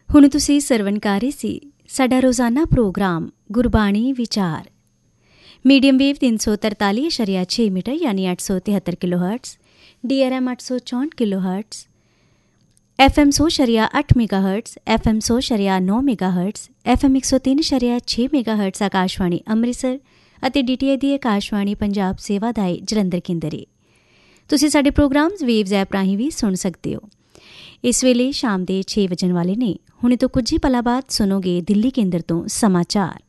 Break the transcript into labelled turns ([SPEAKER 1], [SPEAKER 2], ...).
[SPEAKER 1] ਹੁਣ ਤੁਸੀਂ ਸਰਵਣ ਕਰ ਰਹੇ ਸੀ ਸਾਡਾ ਰੋਜ਼ਾਨਾ ਪ੍ਰੋਗਰਾਮ ਗੁਰਬਾਣੀ ਵਿਚਾਰ। ਮੀਡੀਅਮ ਵੇਵ 343.6 ਮੀਟਰ ਯਾਨੀ 873 kilo hertz, DRM 864 kilo hertz, FM 100.8 mega hertz, FM 100.9 mega hertz, FM 103.6 mega hertz Akashvani Amritsar ਅਤੇ DTI ਦੀ ਆਕਾਸ਼ਵਾਣੀ ਪੰਜਾਬ ਸੇਵਾ ਦਾ ਜਲੰਧਰ ਕੇਂਦਰ। ਤੁਸੀਂ ਸਾਡੇ ਪ੍ਰੋਗਰਾਮਸ ਵੇਵਜ਼ ਐਪ ਰਾਹੀਂ ਵੀ ਸੁਣ ਸਕਦੇ ਹੋ। ਇਸ ਵੇਲੇ ਸ਼ਾਮ ਦੇ 6 ਵਜਣ ਵਾਲੇ ਨੇ। ਹੁਣੇ ਤੋਂ ਕੁਝ ਹੀ ਪਲਾਂ ਬਾਅਦ ਸੁਣੋਗੇ ਦਿੱਲੀ ਕੇਂਦਰ ਤੋਂ ਸਮਾਚਾਰ।